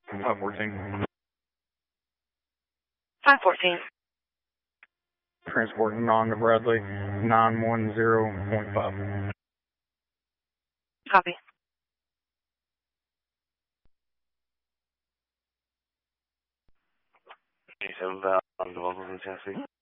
514. 514. Transporting on to Bradley, 910.5. Copy. Hey, 7 on Development in Tennessee.